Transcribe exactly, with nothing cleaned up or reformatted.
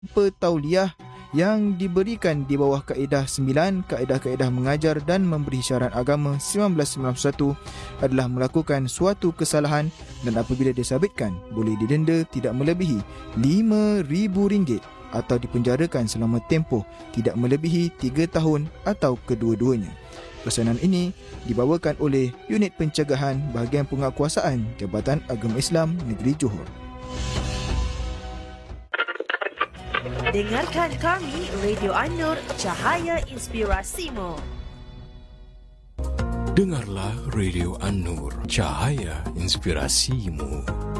petauliah yang diberikan di bawah kaedah sembilan Kaedah-kaedah Mengajar dan Memberi Syiaran Agama seribu sembilan ratus sembilan puluh satu adalah melakukan suatu kesalahan dan apabila disabitkan boleh didenda tidak melebihi lima ribu ringgit atau dipenjarakan selama tempoh tidak melebihi tiga tahun atau kedua-duanya. Pesanan ini dibawakan oleh Unit Pencegahan Bahagian Penguatkuasaan Jabatan Agama Islam Negeri Johor. Dengarkan kami, Radio An-Nur, Cahaya Inspirasimu. Dengarlah Radio An-Nur, Cahaya Inspirasimu.